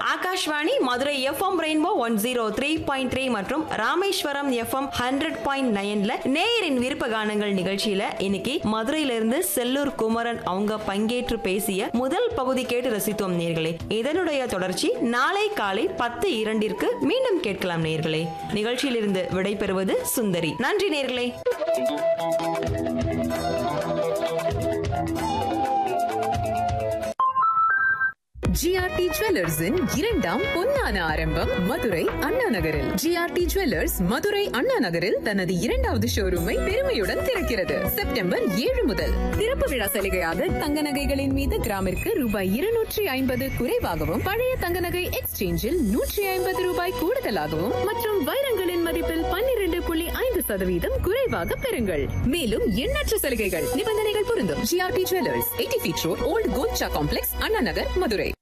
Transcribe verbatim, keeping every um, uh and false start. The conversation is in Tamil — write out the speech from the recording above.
Akashvani Madurai FM rainbow one zero three point three மற்றும் ராமேஸ்வரம் எஃப்எம் ஹண்ட்ரட் பாயிண்ட் நைன்ல நேயரின் விருப்ப கானங்கள் நிகழ்ச்சியில இன்னைக்கு மதுரையில இருந்து செல்லூர் குமரன் அவங்க பங்கேற்று பேசிய முதல் பகுதி கேட்டு ரசித்தோம் நேயர்களே. இதனுடைய தொடர்ச்சி நாளை காலை பத்து இரண்டிற்கு மீண்டும் கேட்கலாம் நேயர்களே. நிகழ்ச்சியில் இருந்து விடைபெறுவது சுந்தரி. நன்றி நேயர்களே. ஜிஆர்டி ஜுவல்லர்ஸின் இரண்டாம் பொன்னான ஆரம்பம் மதுரை அண்ணா நகரில். ஜிஆர்டி ஜுவல்லர்ஸ் மதுரை அண்ணா நகரில் தனது இரண்டாவது ஷோரூமை பெருமையுடன் திறக்கிறது. செப்டம்பர் ஏழு முதல் திறப்பு விழா சலுகையாக தங்க நகைகளின் மீது கிராமிற்கு ரூபாய் இருநூற்றி ஐம்பது குறைவாகவும், பழைய தங்க நகை எக்ஸ்சேஞ்சில் நூற்றி ஐம்பது ரூபாய் கூடுதலாகவும் மற்றும் வைரங்களின் மதிப்பில் பன்னிரண்டு புள்ளி ஐந்து சதவீதம் குறைவாக பெறுங்கள். மேலும் எண்ணற்ற சலுகைகள், நிபந்தனைகள் பொருந்தும். GRT jewellers, eighty feet road, volt Golcha complex, Anna Nagar, Madurai.